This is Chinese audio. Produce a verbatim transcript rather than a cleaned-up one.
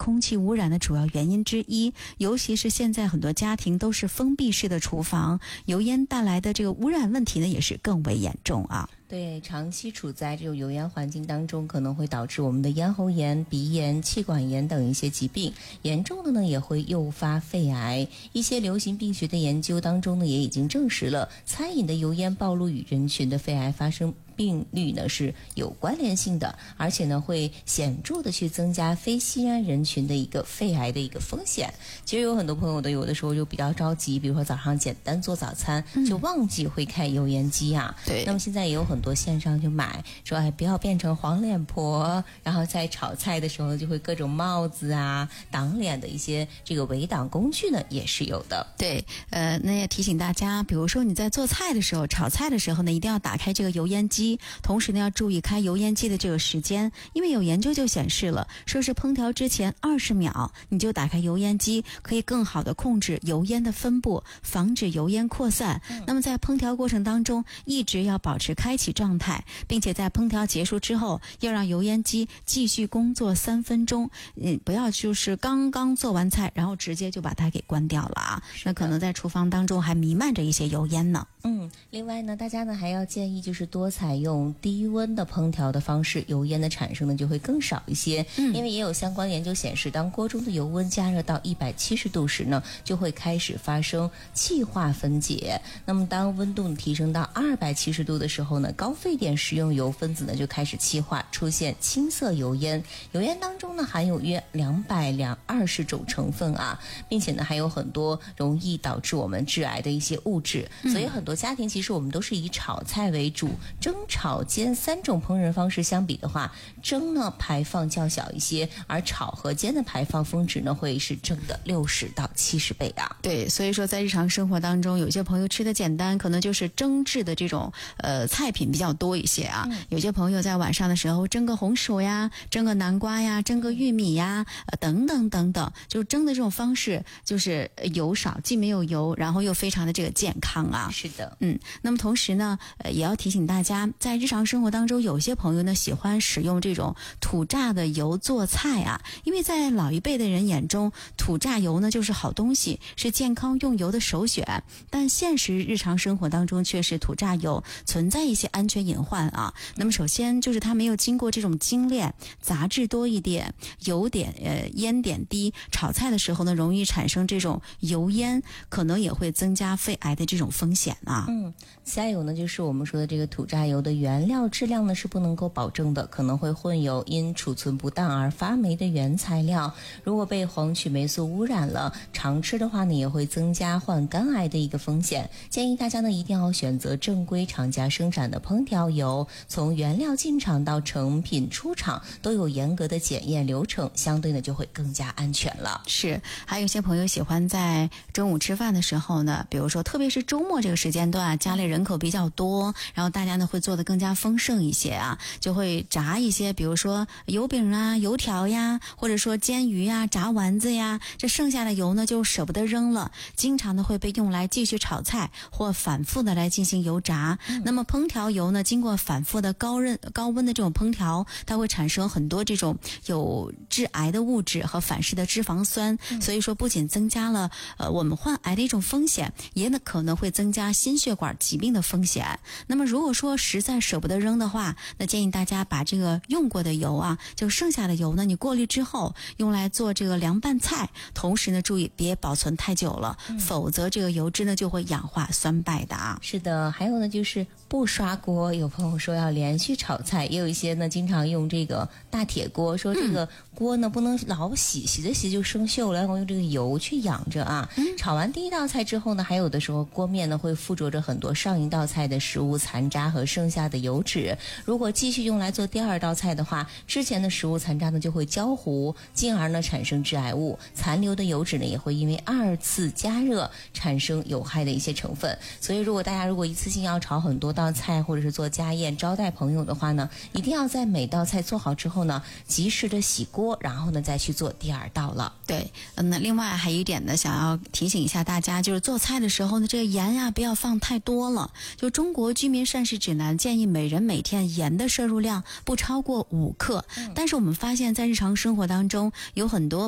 空气污染的主要原因之一，尤其是现在很多家庭都是封闭式的厨房，油烟带来的这个污染问题呢也是更为严重啊。 对，长期处在这种油烟环境当中，可能会导致我们的咽喉炎、鼻炎、气管炎等一些疾病，严重的呢也会诱发肺癌。一些流行病学的研究当中呢，也已经证实了餐饮的油烟暴露与人群的肺癌发生病率呢是有关联性的，而且呢会显著的去增加非吸烟人群的一个肺癌的一个风险。其实有很多朋友的有的时候就比较着急，比如说早上简单做早餐、嗯、就忘记会开油烟机啊。 对。 那么现在也有很多线上就买说哎不要变成黄脸婆，然后在炒菜的时候就会各种帽子啊挡脸的一些这个围挡工具呢也是有的。 对，呃，那也提醒大家，比如说你在做菜的时候、炒菜的时候呢，一定要打开这个油烟机，同时呢要注意开油烟机的这个时间，因为有研究就显示了，说是烹调之前二十秒你就打开油烟机，可以更好的控制油烟的分布，防止油烟扩散。嗯、那么在烹调过程当中，一直要保持开启状态，并且在烹调结束之后，要让油烟机继续工作三分钟。嗯，不要就是刚刚做完菜，然后直接就把它给关掉了啊，那可能在厨房当中还弥漫着一些油烟呢。 嗯，另外呢，大家呢还要建议就是多采用低温的烹调的方式，油烟的产生呢就会更少一些。嗯，因为也有相关研究显示，当锅中的油温加热到一百七十度时呢，就会开始发生气化分解。那么当温度提升到二百七十度的时候呢，高沸点食用油分子呢就开始气化，出现青色油烟。油烟当中呢含有约两百二十种成分啊，并且呢还有很多容易导致我们致癌的一些物质。嗯、所以很多家庭其实我们都是以炒菜为主，蒸、炒、煎三种烹饪方式相比的话，蒸呢排放较小一些，而炒和煎的排放峰值呢会是蒸的六十到七十倍啊。 对，所以说在日常生活当中，有些朋友吃的简单，可能就是蒸制的这种呃菜品比较多一些啊。嗯、有些朋友在晚上的时候蒸个红薯呀，蒸个南瓜呀，蒸个玉米呀，呃等等等等，就是蒸的这种方式就是油少，既没有油，然后又非常的这个健康啊。 是的。 嗯，那么同时呢，呃，也要提醒大家，在日常生活当中，有些朋友呢喜欢使用这种土榨的油做菜啊，因为在老一辈的人眼中，土榨油呢就是好东西，是健康用油的首选。但现实日常生活当中，却是土榨油存在一些安全隐患啊。那么首先就是它没有经过这种精炼，杂质多一点，油点呃烟点低，炒菜的时候呢容易产生这种油烟，可能也会增加肺癌的这种风险啊。 嗯，再有呢就是我们说的这个土榨油的原料质量呢是不能够保证的，可能会混有因储存不当而发霉的原材料。如果被黄曲霉素污染了，常吃的话呢也会增加患肝癌的一个风险。建议大家呢一定要选择正规厂家生产的烹调油，从原料进厂到成品出厂都有严格的检验流程，相对呢就会更加安全了。 是，还有一些朋友喜欢在中午吃饭的时候呢，比如说特别是周末这个时间段，家里人口比较多，然后大家呢会做得更加丰盛一些啊，就会炸一些比如说油饼啊、油条呀，或者说煎鱼呀、炸丸子呀，这剩下的油呢就舍不得扔了，经常呢会被用来继续炒菜或反复的来进行油炸。嗯、那么烹调油呢经过反复的高热高温的这种烹调，它会产生很多这种有致癌的物质和反式的脂肪酸，嗯、所以说不仅增加了呃我们患癌的一种风险，也呢可能会增加心血管疾病的风险。那么如果说实在舍不得扔的话，那建议大家把这个用过的油啊，就剩下的油呢，你过滤之后用来做这个凉拌菜，同时呢注意别保存太久了，嗯、否则这个油脂呢就会氧化酸败的啊。 是的，还有呢就是不刷锅，有朋友说要连续炒菜，也有一些呢经常用这个大铁锅，说这个锅呢不能老洗，洗着洗就生锈了，然后用这个油去养着啊。嗯、炒完第一道菜之后呢，还有的时候锅面呢会附着着很多上一道菜的食物残渣和剩下的油脂，如果继续用来做第二道菜的话，之前的食物残渣呢就会焦糊，进而呢产生致癌物，残留的油脂呢也会因为二次加热产生有害的一些成分。所以如果大家如果一次性要炒很多道菜，或者是做家宴招待朋友的话呢，一定要在每道菜做好之后呢及时的洗锅，然后呢再去做第二道了。 对，嗯，那另外还有一点呢想要提醒一下大家，就是做菜的时候呢这个盐呀不要放太多了，就中国居民膳食指南建议每人每天盐的摄入量不超过五克，嗯、但是我们发现在日常生活当中有很多